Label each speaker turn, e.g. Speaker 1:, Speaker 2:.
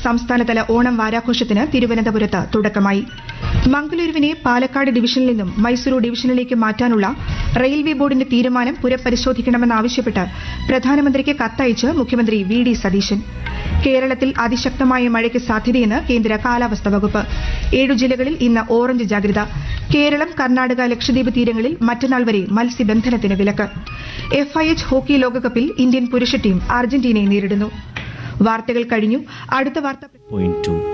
Speaker 1: സംസ്ഥാനതല ഓണം വാരാഘോഷത്തിന് തിരുവനന്തപുരത്ത് തുടക്കമായി. മംഗലൂരുവിനെ പാലക്കാട് ഡിവിഷനിൽ നിന്നും മൈസൂരു ഡിവിഷനിലേക്ക് മാറ്റാനുള്ള റെയിൽവേ ബോർഡിന്റെ തീരുമാനം പുനഃപരിശോധിക്കണമെന്നാവശ്യപ്പെട്ട് പ്രധാനമന്ത്രിക്ക് കത്തയച്ച് മുഖ്യമന്ത്രി വി.ഡി. സതീശൻ. കേരളത്തിൽ അതിശക്തമായ മഴയ്ക്ക് സാധ്യതയെന്ന് കേന്ദ്ര കാലാവസ്ഥാ വകുപ്പ്. 7 ജില്ലകളിൽ ഇന്ന് ഓറഞ്ച് ജാഗ്രത. കേരളം, കർണാടക, ലക്ഷദ്വീപ് തീരങ്ങളിൽ മറ്റന്നാൾ വരെ മത്സ്യബന്ധനത്തിന് വിലക്ക്. FIH ഹോക്കി ലോകകപ്പിൽ ഇന്ത്യൻ പുരുഷ ടീം അർജന്റീനയെ നേരിടുന്നു. വാർത്തകൾ കഴിഞ്ഞു. അടുത്ത വാർത്ത